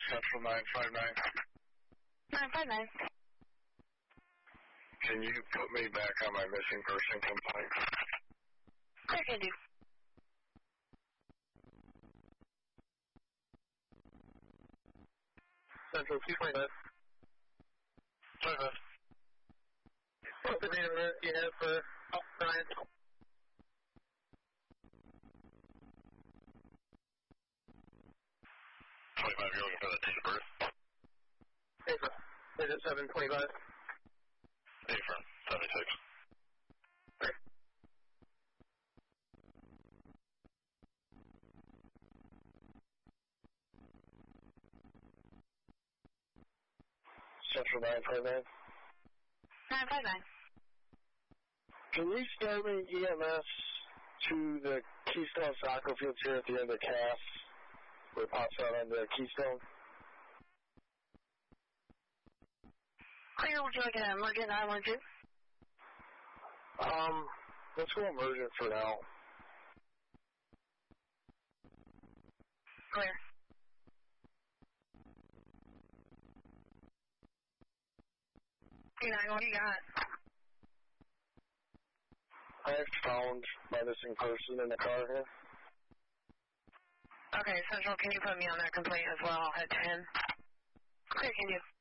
Central 959. 959. Can you put me back on my missing person complaint? I can do. Central 229. 25. What's the name that you have for Brian? You're looking for the date of birth? April. Is it 725? April 76. Right. Central 959. 959. Can you start me EMS to the Keystone soccer fields here at the end of Cass, where it pops out on the Keystone? Clear, would you like an emergent 912? Let's go emergent for now. Clear. What do you got? I found my missing person in the car here. Okay, Central, can you put me on that complaint as well? I'll head to him. Clear, can you?